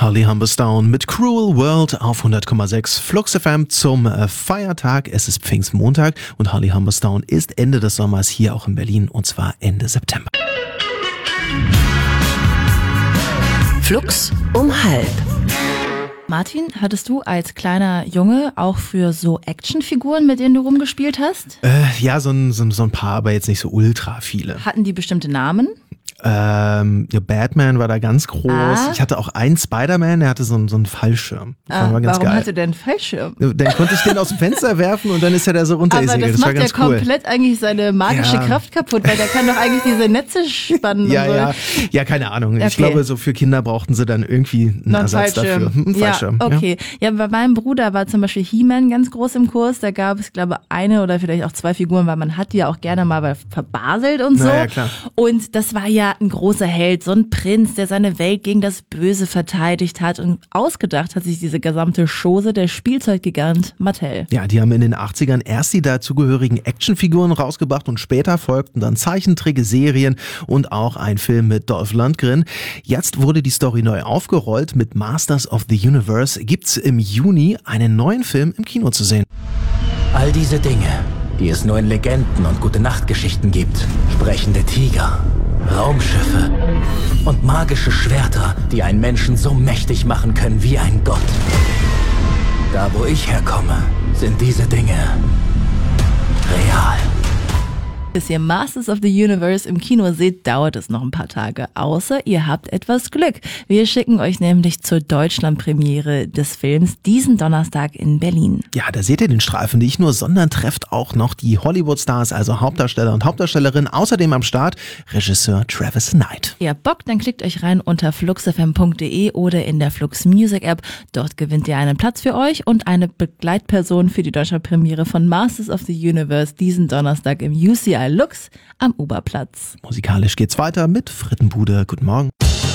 Holly Humberstone mit Cruel World auf 100,6 Flux FM zum Feiertag. Es ist Pfingstmontag und Holly Humberstone ist Ende des Sommers hier auch in Berlin und zwar Ende September. Flux um halb. Martin, hattest du als kleiner Junge auch für so Actionfiguren, mit denen du rumgespielt hast? Ja, so ein paar, aber jetzt nicht so ultra viele. Hatten die bestimmte Namen? Batman war da ganz groß. Ah. Ich hatte auch einen Spider-Man, der hatte so einen Fallschirm. Das war ganz Warum geil. hatte der einen Fallschirm? Dann konnte ich den aus dem Fenster werfen und dann ist er da so runtergesegelt. Aber das war macht ja ganz cool. komplett eigentlich seine magische Kraft kaputt, weil der kann doch eigentlich diese Netze spannen. Ja, keine Ahnung. Okay. Ich glaube, so für Kinder brauchten sie dann irgendwie einen Ersatz dafür. Ein Fallschirm. Ja, okay. Ja, bei meinem Bruder war zum Beispiel He-Man ganz groß im Kurs. Da gab es, glaube ich, eine oder vielleicht auch zwei Figuren, weil man hat die ja auch gerne mal verbaselt und so. Ja, klar. Und das war ja ein großer Held, so ein Prinz, der seine Welt gegen das Böse verteidigt hat. Und ausgedacht hat sich diese gesamte Chose der Spielzeuggigant Mattel. Ja, die haben in den 80ern erst die dazugehörigen Actionfiguren rausgebracht und später folgten dann Zeichentrick, Serien und auch ein Film mit Dolph Lundgren. Jetzt wurde die Story neu aufgerollt. Mit Masters of the Universe gibt's im Juni einen neuen Film im Kino zu sehen. All diese Dinge, die es nur in Legenden und Gute-Nacht-Geschichten gibt. Sprechende Tiger, Raumschiffe und magische Schwerter, die einen Menschen so mächtig machen können wie ein Gott. Da, wo ich herkomme, sind diese Dinge real. Bis ihr Masters of the Universe im Kino seht, dauert es noch ein paar Tage. Außer ihr habt etwas Glück. Wir schicken euch nämlich zur Deutschlandpremiere des Films diesen Donnerstag in Berlin. Ja, da seht ihr den Streifen nicht nur, sondern trefft auch noch die Hollywood-Stars, also Hauptdarsteller und Hauptdarstellerinnen. Außerdem am Start Regisseur Travis Knight. Ihr habt Bock, dann klickt euch rein unter fluxfm.de oder in der Flux Music App. Dort gewinnt ihr einen Platz für euch und eine Begleitperson für die Deutschlandpremiere von Masters of the Universe diesen Donnerstag im UCI Lux am Oberplatz. Musikalisch geht's weiter mit Frittenbude. Guten Morgen.